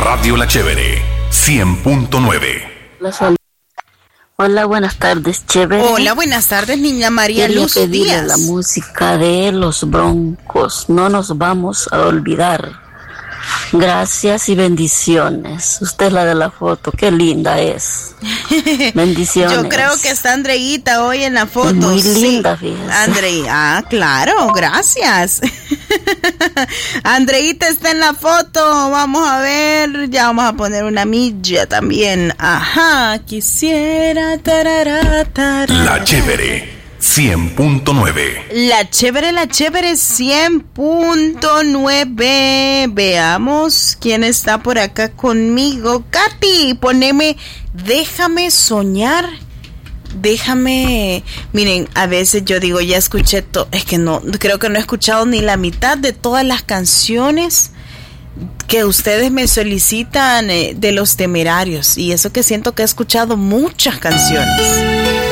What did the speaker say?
Radio La Chévere 100.9. Hola, buenas tardes, Chévere. Hola, buenas tardes, niña María Quería Luz pedirle Díaz. la música de Los Broncos. No nos vamos a olvidar. Gracias y bendiciones. Usted es la de la foto, qué linda es. Bendiciones. Yo creo que está Andreita hoy en la foto. Es muy sí. linda, fíjese. Andreita, claro, gracias. Andreita está en la foto. Vamos a ver, ya vamos a poner una milla también. Ajá, quisiera. Tarara, tarara. La Chévere 100.9. La Chévere 100.9. Veamos quién está por acá conmigo. Katy, poneme Déjame soñar. Miren, a veces yo digo, ya escuché es que no, creo que no he escuchado ni la mitad de todas las canciones que ustedes me solicitan de Los Temerarios. Y eso que siento que he escuchado muchas canciones.